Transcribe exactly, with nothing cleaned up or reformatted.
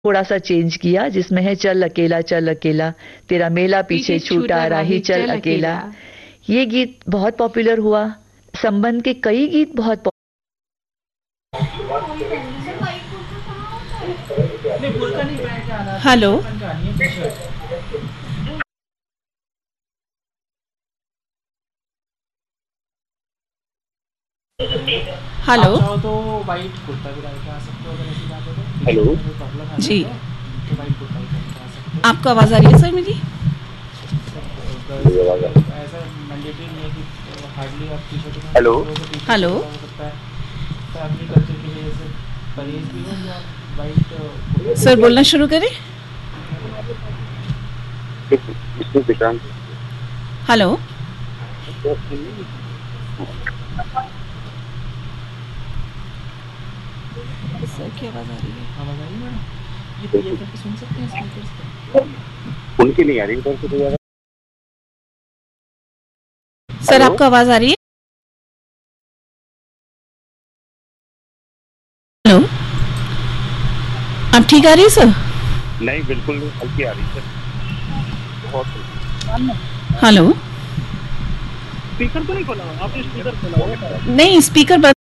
थोड़ा सा चेंज किया जिसमें है चल अकेला चल अकेला, तेरा मेला पीछे छूटा राही चल अकेला। ये गीत बहुत पॉपुलर हुआ। संबंध के कई गीत बहुत हेलो हेलो चाहो तो वाइट कुर्ता भी डाल के आ सकते हो, अगर ऐसी बात है तो। हेलो प्रॉब्लम है जी, तो वाइट कुर्ता भी पहन के आ सकते हो। आपको आवाज़ आ रही है सर मेरी? ऐसा मैंडेटरी नहीं है कि हार्डली आप टी शर्ट में हेलो हेलो हो सकता है। फैमिली कल्चर के लिए जैसे परहेज भी हो या वाइट। सर बोलना शुरू करें। हेलो सर की आवाज़ आ रही है? आवाज़ आई मैडम? ये क्लियर करके सुन सकते हैं स्पीकर्स पे? उनकी नहीं आ रही उधर से तो ज्यादा। सर आपको आवाज़ आ रही है? हेलो, अब ठीक आ रही है सर? नहीं बिल्कुल हल्की आ रही है बहुत हल्की। हेलो, स्पीकर तो नहीं खोला आपने? स्पीकर खोला हुआ है? नहीं स्पीकर